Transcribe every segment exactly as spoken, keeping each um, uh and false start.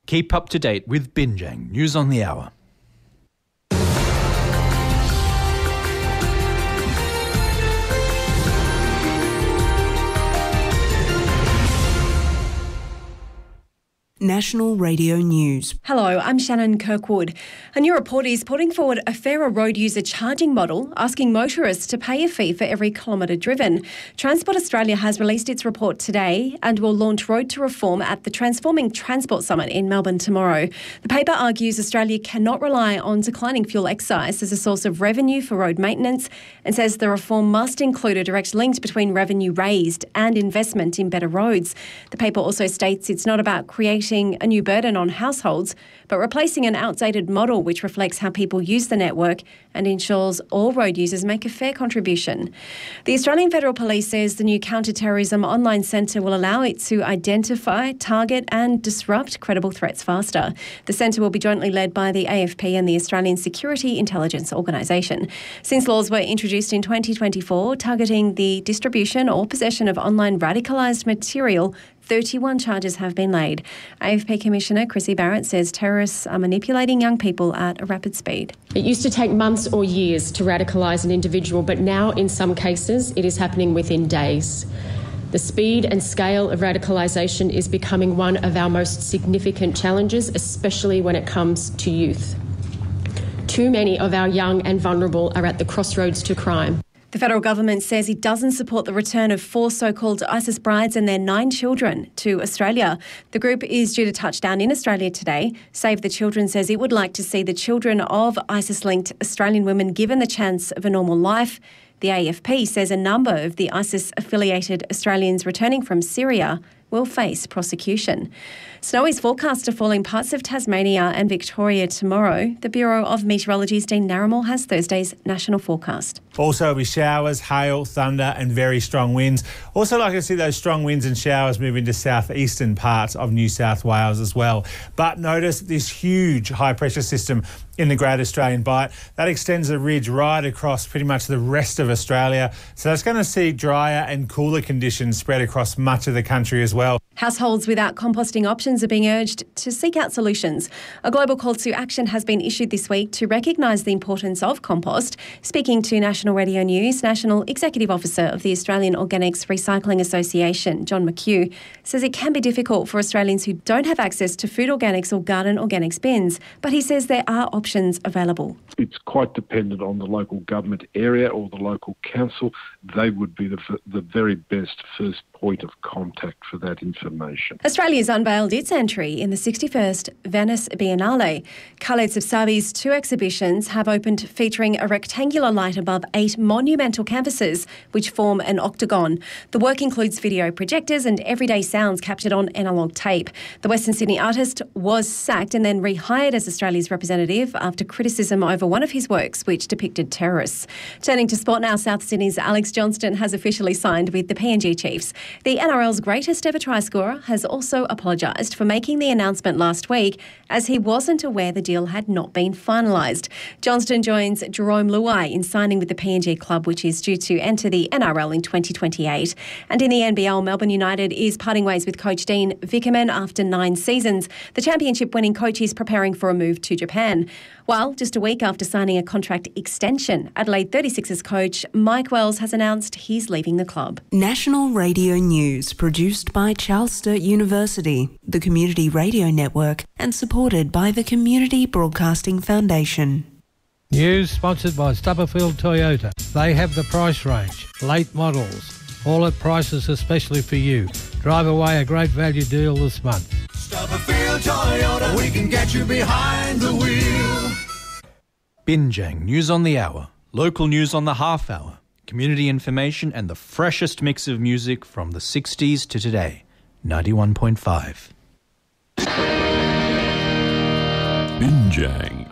Keep up to date with Binjang News on the Hour. National Radio News. Hello, I'm Shannon Kirkwood. A new report is putting forward a fairer road user charging model, asking motorists to pay a fee for every kilometre driven. Transport Australia has released its report today and will launch Road to Reform at the Transforming Transport Summit in Melbourne tomorrow. The paper argues Australia cannot rely on declining fuel excise as a source of revenue for road maintenance and says the reform must include a direct link between revenue raised and investment in better roads. The paper also states it's not about creating a new burden on households, but replacing an outdated model which reflects how people use the network and ensures all road users make a fair contribution. The Australian Federal Police says the new counter-terrorism online centre will allow it to identify, target and disrupt credible threats faster. The centre will be jointly led by the A F P and the Australian Security Intelligence Organisation. Since laws were introduced in twenty twenty-four targeting the distribution or possession of online radicalised material, thirty-one charges have been laid. A F P Commissioner Chrissy Barrett says terrorists are manipulating young people at a rapid speed. It used to take months or years to radicalise an individual, but now in some cases it is happening within days. The speed and scale of radicalisation is becoming one of our most significant challenges, especially when it comes to youth. Too many of our young and vulnerable are at the crossroads to crime. The federal government says it doesn't support the return of four so-called ISIS brides and their nine children to Australia. The group is due to touch down in Australia today. Save the Children says it would like to see the children of ISIS-linked Australian women given the chance of a normal life. The A F P says a number of the ISIS-affiliated Australians returning from Syria will face prosecution. Snow is forecast to fall in parts of Tasmania and Victoria tomorrow. The Bureau of Meteorology's Dean Narramore has Thursday's national forecast. Also, there'll be showers, hail, thunder and very strong winds. Also like to see those strong winds and showers move into southeastern parts of New South Wales as well. But notice this huge high-pressure system in the Great Australian Bight. That extends the ridge right across pretty much the rest of Australia. So that's going to see drier and cooler conditions spread across much of the country as well. Households without composting options are being urged to seek out solutions. A global call to action has been issued this week to recognise the importance of compost. Speaking to National Radio News, National Executive Officer of the Australian Organics Recycling Association, John McHugh, says it can be difficult for Australians who don't have access to food organics or garden organics bins, but he says there are options available. It's quite dependent on the local government area or the local council. They would be the, the very best first point of contact for that information. Australia's unveiled its entry in the sixty-first Venice Biennale. Khaled Safsavi's two exhibitions have opened featuring a rectangular light above eight monumental canvases which form an octagon. The work includes video projectors and everyday sounds captured on analogue tape. The Western Sydney artist was sacked and then rehired as Australia's representative after criticism over one of his works which depicted terrorists. Turning to sport now, South Sydney's Alex Johnston has officially signed with the P N G Chiefs. The N R L's greatest ever try scorer has also apologised for making the announcement last week as he wasn't aware the deal had not been finalised. Johnston joins Jerome Luai in signing with the P N G club, which is due to enter the N R L in twenty twenty-eight. And in the N B L, Melbourne United is parting ways with coach Dean Vickerman after nine seasons. The championship-winning coach is preparing for a move to Japan. While just a week after signing a contract extension, Adelaide thirty-sixers coach Mike Wells has announced he's leaving the club. National Radio News, produced by Charles Sturt University, the Community Radio Network, and supported by the Community Broadcasting Foundation. News sponsored by Stubberfield Toyota. They have the price range, late models, all at prices especially for you. Drive away a great value deal this month. Stubberfield Toyota, we can get you behind the wheel. Binjang News on the Hour, local news on the half hour, community information and the freshest mix of music from the sixties to today. ninety-one point five. Binjang.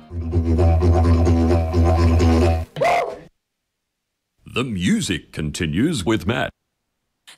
The music continues with Matt.